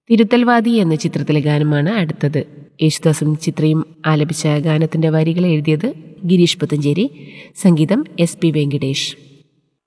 തിരുത്തൽവാദി എന്ന ചിത്രത്തിലെ ഗാനമാണ് അടുത്തത്. യേശുദാസും ചിത്രയും ആലപിച്ച ഗാനത്തിൻ്റെ വരികൾ എഴുതിയത് ഗിരീഷ് പുത്തഞ്ചേരി, സംഗീതം SP വെങ്കിടേഷ്.